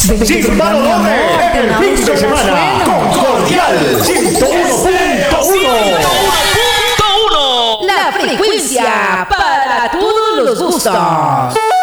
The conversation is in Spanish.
Circunvalo Doble, el fin de semana, con Cordial 101.1. La frecuencia para todos los gustos.